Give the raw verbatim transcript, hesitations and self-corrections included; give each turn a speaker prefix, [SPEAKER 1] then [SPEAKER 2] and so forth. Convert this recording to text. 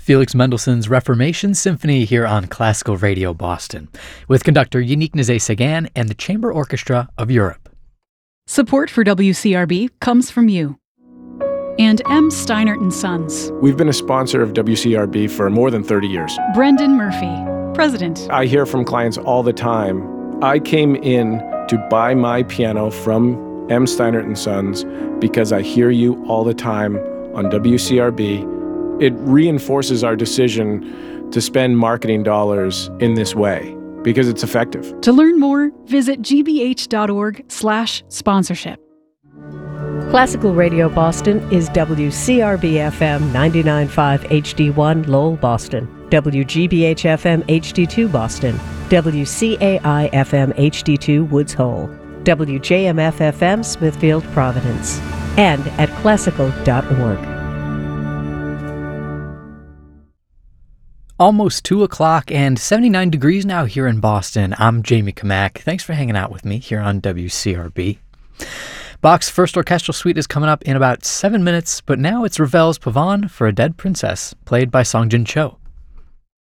[SPEAKER 1] Felix Mendelssohn's Reformation Symphony here on Classical Radio Boston, with conductor Yannick Nézet-Séguin and the Chamber Orchestra of Europe.
[SPEAKER 2] Support for W C R B comes from you and M. Steinert and Sons.
[SPEAKER 3] We've been a sponsor of W C R B for more than thirty years.
[SPEAKER 2] Brendan Murphy, President.
[SPEAKER 3] I hear from clients all the time, I came in to buy my piano from M. Steinert and Sons because I hear you all the time on W C R B. It reinforces our decision to spend marketing dollars in this way because it's effective.
[SPEAKER 2] To learn more, visit gbh.org slash sponsorship.
[SPEAKER 4] Classical Radio Boston is W C R B F M ninety-nine point five H D one Lowell, Boston, W G B H F M H D two Boston, W C A I F M H D two Woods Hole, W J M F F M Smithfield, Providence, and at classical dot org.
[SPEAKER 1] Almost two o'clock and seventy-nine degrees now here in Boston. I'm Jamie Kamak. Thanks for hanging out with me here on W C R B. Bach's first orchestral suite is coming up in about seven minutes, but now it's Ravel's Pavane for a Dead Princess, played by Songjin Cho.